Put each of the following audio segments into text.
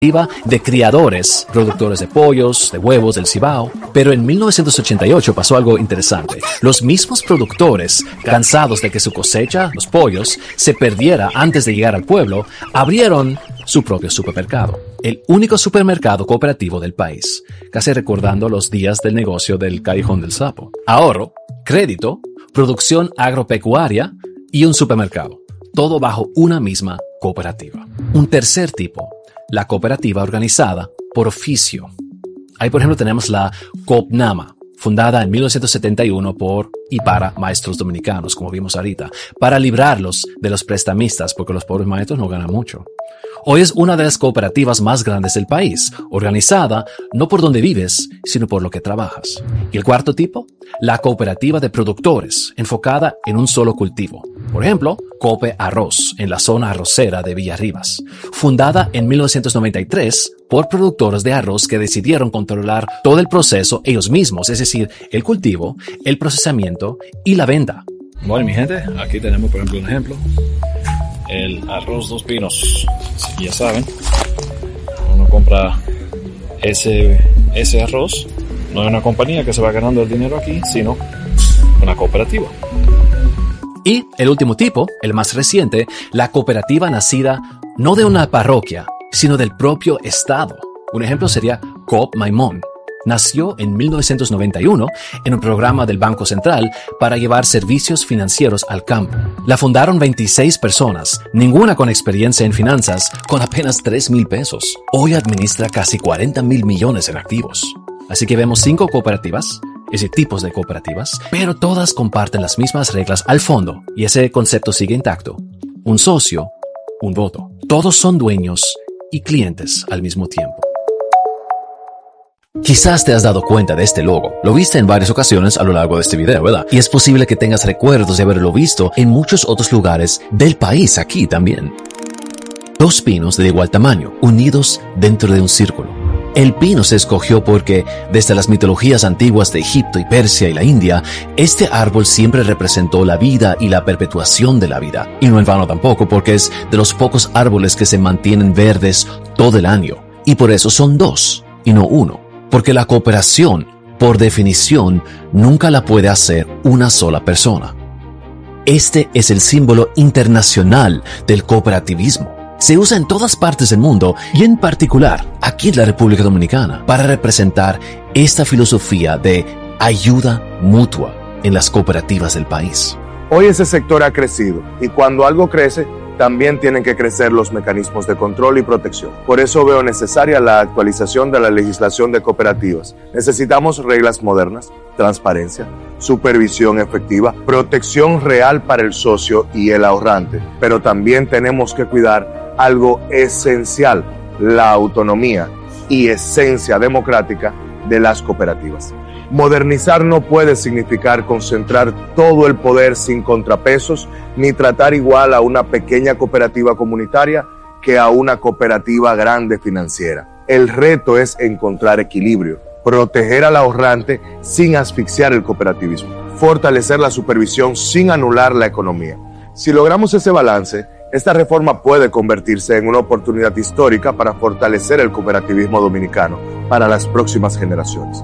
de criadores, productores de pollos, de huevos, del Cibao. Pero en 1988 pasó algo interesante. Los mismos productores, cansados de que su cosecha, los pollos, se perdiera antes de llegar al pueblo, abrieron su propio supermercado. El único supermercado cooperativo del país, casi recordando los días del negocio del Callejón del Sapo. Ahorro, crédito, producción agropecuaria y un supermercado. Todo bajo una misma cooperativa. Un tercer tipo, la cooperativa organizada por oficio. Ahí, por ejemplo, tenemos la COPNAMA, fundada en 1971 por y para maestros dominicanos, como vimos ahorita, para librarlos de los prestamistas, porque los pobres maestros no ganan mucho. Hoy es una de las cooperativas más grandes del país, organizada no por donde vives, sino por lo que trabajas. Y el cuarto tipo, la cooperativa de productores, enfocada en un solo cultivo. Por ejemplo, Cope Arroz, en la zona arrocera de Villarribas, fundada en 1993 por productores de arroz que decidieron controlar todo el proceso ellos mismos, es decir, el cultivo, el procesamiento y la venta. Bueno, mi gente, aquí tenemos, por ejemplo, un ejemplo. El arroz Dos Pinos. Así que ya saben, uno compra ese arroz. No es una compañía que se va ganando el dinero aquí, sino una cooperativa. Y el último tipo, el más reciente, la cooperativa nacida no de una parroquia, sino del propio Estado. Un ejemplo sería Coop Maimón. Nació en 1991 en un programa del Banco Central para llevar servicios financieros al campo. La fundaron 26 personas, ninguna con experiencia en finanzas, con apenas 3,000 pesos. Hoy administra casi 40,000 millones en activos. Así que vemos 5 cooperativas, es decir, tipos de cooperativas, pero todas comparten las mismas reglas al fondo, y ese concepto sigue intacto. Un socio, un voto. Todos son dueños y clientes al mismo tiempo. Quizás te has dado cuenta de este logo. Lo viste en varias ocasiones a lo largo de este video, ¿verdad? Y es posible que tengas recuerdos de haberlo visto en muchos otros lugares del país, aquí también. Dos pinos de igual tamaño, unidos dentro de un círculo. El pino se escogió porque, desde las mitologías antiguas de Egipto y Persia y la India, este árbol siempre representó la vida y la perpetuación de la vida. Y no en vano tampoco, porque es de los pocos árboles que se mantienen verdes todo el año. Y por eso son dos, y no uno. Porque la cooperación, por definición, nunca la puede hacer una sola persona. Este es el símbolo internacional del cooperativismo. Se usa en todas partes del mundo y en particular aquí en la República Dominicana para representar esta filosofía de ayuda mutua en las cooperativas del país. Hoy ese sector ha crecido y cuando algo crece, también tienen que crecer los mecanismos de control y protección. Por eso veo necesaria la actualización de la legislación de cooperativas. Necesitamos reglas modernas, transparencia, supervisión efectiva, protección real para el socio y el ahorrante. Pero también tenemos que cuidar algo esencial, la autonomía y esencia democrática de las cooperativas. Modernizar no puede significar concentrar todo el poder sin contrapesos, ni tratar igual a una pequeña cooperativa comunitaria que a una cooperativa grande financiera. El reto es encontrar equilibrio, proteger al ahorrante sin asfixiar el cooperativismo, fortalecer la supervisión sin anular la economía. Si logramos ese balance, esta reforma puede convertirse en una oportunidad histórica para fortalecer el cooperativismo dominicano para las próximas generaciones.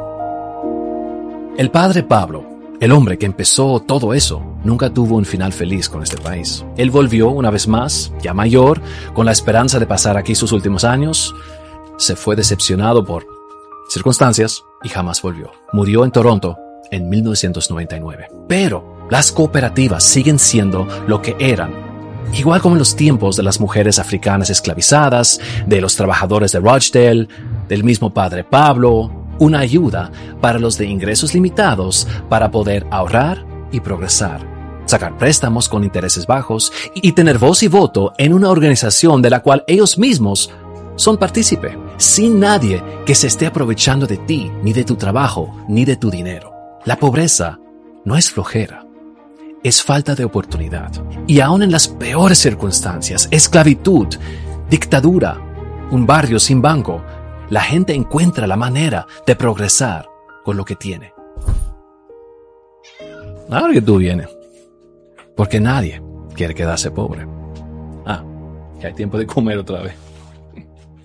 El padre Pablo, el hombre que empezó todo eso, nunca tuvo un final feliz con este país. Él volvió una vez más, ya mayor, con la esperanza de pasar aquí sus últimos años. Se fue decepcionado por circunstancias y jamás volvió. Murió en Toronto en 1999. Pero las cooperativas siguen siendo lo que eran. Igual como en los tiempos de las mujeres africanas esclavizadas, de los trabajadores de Rochdale, del mismo padre Pablo. Una ayuda para los de ingresos limitados para poder ahorrar y progresar, sacar préstamos con intereses bajos y tener voz y voto en una organización de la cual ellos mismos son partícipe, sin nadie que se esté aprovechando de ti, ni de tu trabajo, ni de tu dinero. La pobreza no es flojera, es falta de oportunidad. Y aún en las peores circunstancias, esclavitud, dictadura, un barrio sin banco, la gente encuentra la manera de progresar con lo que tiene. Ahora que tú vienes, porque nadie quiere quedarse pobre. Que hay tiempo de comer otra vez.